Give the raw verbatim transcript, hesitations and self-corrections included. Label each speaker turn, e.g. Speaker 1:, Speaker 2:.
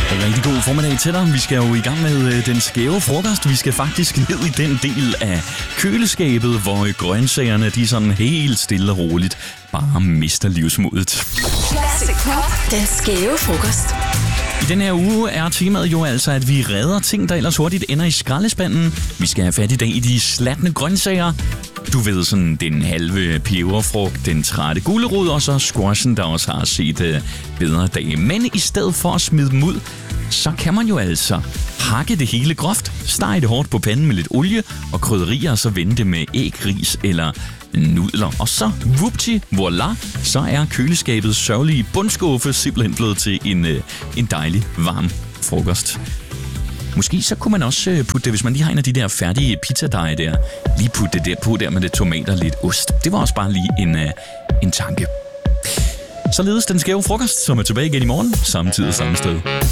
Speaker 1: Rigtig god formiddag til dig. Vi skal jo i gang med den skæve frokost. Vi skal faktisk ned i den del af køleskabet, hvor grøntsagerne de sådan helt stille og roligt bare mister livsmodet.
Speaker 2: Classic Pop. Den skæve frokost.
Speaker 1: I den her uge er temaet jo altså, at vi redder ting, der ellers hurtigt ender i skraldespanden. Vi skal have fat i dag i de slatne grøntsager. Du ved, sådan den halve peberfrugt, den trætte gulerod og så squashen, der også har set uh, bedre dage. Men i stedet for at smide dem ud, så kan man jo altså hakke det hele groft, stege det hårdt på panden med lidt olie og krydderier, og så vende det med æg, ris eller nudler. Og så, whoopty, voila, så er køleskabets sørgelige bundskuffe simpelthen blevet til en, uh, en dejlig, varm frokost. Måske så kunne man også putte det, hvis man lige har en af de der færdige pizzadeje der, lige putte det der på der med lidt tomater og lidt ost. Det var også bare lige en, uh, en tanke. Således den skæve frokost, som er tilbage igen i morgen, samme tid og samme sted.